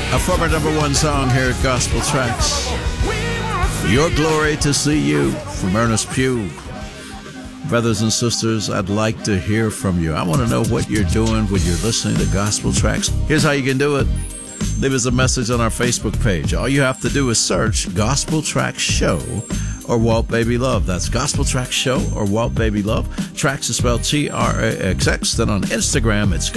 A former #1 song here at Gospel Tracks. Your Glory to See You from Ernest Pugh. Brothers and sisters, I'd like to hear from you. I want to know what you're doing when you're listening to Gospel Tracks. Here's how you can do it. Leave us a message on our Facebook page. All you have to do is search Gospel Tracks Show or Walt Baby Love. That's Gospel Tracks Show or Walt Baby Love. Tracks is spelled Traxx. Then on Instagram, it's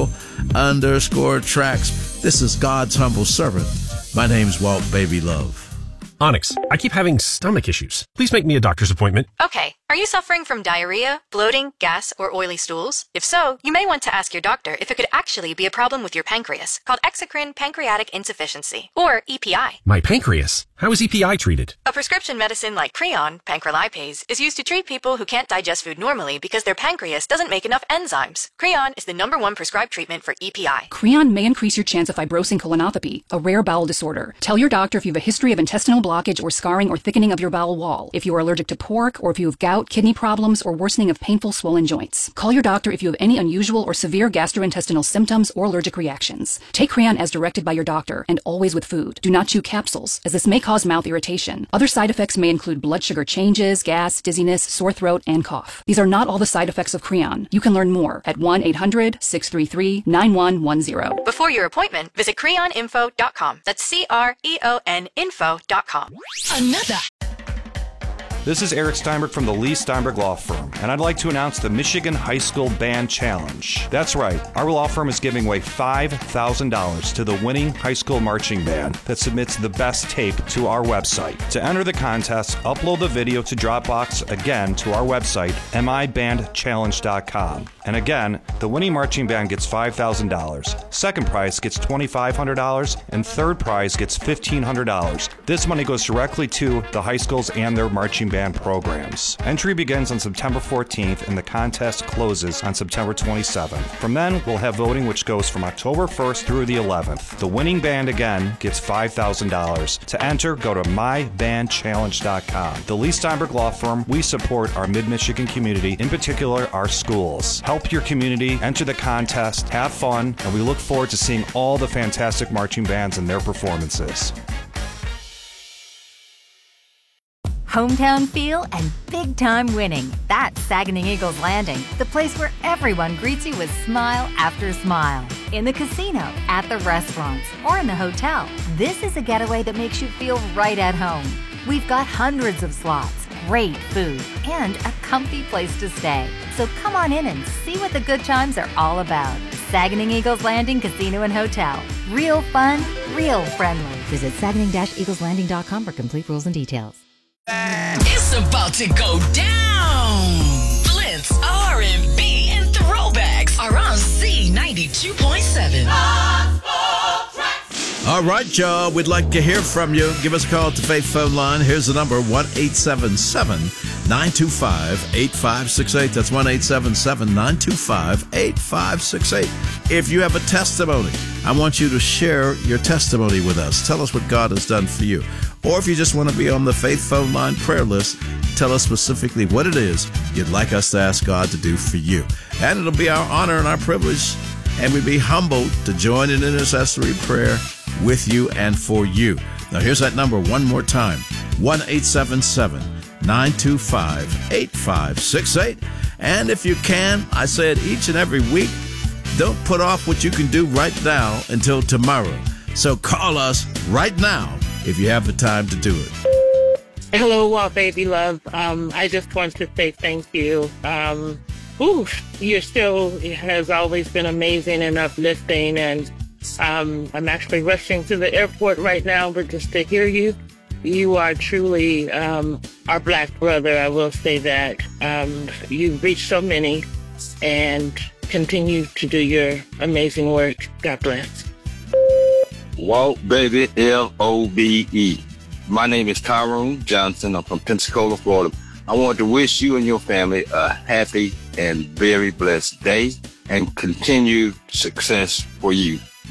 Gospel_Tracks. This is God's humble servant. My name's Walt Baby Love. Onyx, I keep having stomach issues. Please make me a doctor's appointment. Okay. Are you suffering from diarrhea, bloating, gas, or oily stools? If so, you may want to ask your doctor if it could actually be a problem with your pancreas, called exocrine pancreatic insufficiency, or EPI. My pancreas? How is EPI treated? A prescription medicine like Creon, pancrelipase, is used to treat people who can't digest food normally because their pancreas doesn't make enough enzymes. Creon is the #1 prescribed treatment for EPI. Creon may increase your chance of fibrosing colonopathy, a rare bowel disorder. Tell your doctor if you have a history of intestinal blockage or scarring or thickening of your bowel wall, if you are allergic to pork, or if you have gout, kidney problems, or worsening of painful swollen joints. Call your doctor if you have any unusual or severe gastrointestinal symptoms or allergic reactions. Take Creon as directed by your doctor, and always with food. Do not chew capsules, as this may cause mouth irritation. Other side effects may include blood sugar changes, gas, dizziness, sore throat, and cough. These are not all the side effects of Creon. You can learn more at 1-800-633-9110. Before your appointment, visit creoninfo.com. That's CREON info.com. Another. This is Eric Steinberg from the Lee Steinberg Law Firm, and I'd like to announce the Michigan High School Band Challenge. That's right, our law firm is giving away $5,000 to the winning high school marching band that submits the best tape to our website. To enter the contest, upload the video to Dropbox, again, to our website, mibandchallenge.com. And again, the winning marching band gets $5,000. Second prize gets $2,500, and third prize gets $1,500. This money goes directly to the high schools and their marching band programs. Entry begins on September 14th and the contest closes on September 27th. From then, we'll have voting which goes from October 1st through the 11th. The winning band again gets $5,000. To enter, go to mybandchallenge.com. The Lee Steinberg Law Firm, we support our Mid-Michigan community, in particular our schools. Help your community, enter the contest, have fun, and we look forward to seeing all the fantastic marching bands and their performances. Hometown feel and big-time winning. That's Saguenay Eagles Landing, the place where everyone greets you with smile after smile. In the casino, at the restaurants, or in the hotel, this is a getaway that makes you feel right at home. We've got hundreds of slots, great food, and a comfy place to stay. So come on in and see what the good times are all about. Saguenay Eagles Landing Casino and Hotel. Real fun, real friendly. Visit saguenay-eagleslanding.com for complete rules and details. It's about to go down. Flint's R&B and throwbacks are on Z92.7. All right, y'all. We'd like to hear from you. Give us a call at the Faith phone line. Here's the number, 1-877-925-8568. That's 1-877-925-8568. If you have a testimony, I want you to share your testimony with us. Tell us what God has done for you. Or if you just want to be on the Faith phone line prayer list, tell us specifically what it is you'd like us to ask God to do for you. And it'll be our honor and our privilege, and we'd be humbled to join in intercessory prayer with you and for you. Now, here's that number one more time, 1-877-925-8568. And if you can, I say it each and every week, don't put off what you can do right now until tomorrow. So call us right now if you have the time to do it. Hello, Walt Baby Love. I just want to say thank you. Your show has always been amazing and uplifting, and I'm actually rushing to the airport right now, but just to hear you, you are truly our black brother, I will say that. You've reached so many, and continue to do your amazing work. God bless. Walt Baby, L-O-V-E. My name is Tyrone Johnson. I'm from Pensacola, Florida. I want to wish you and your family a happy and very blessed day and continued success for you.